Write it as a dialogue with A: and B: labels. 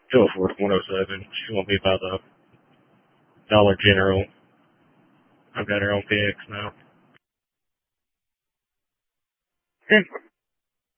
A: Go for it, 107. She won't be by the Dollar General. I've got her on PX now.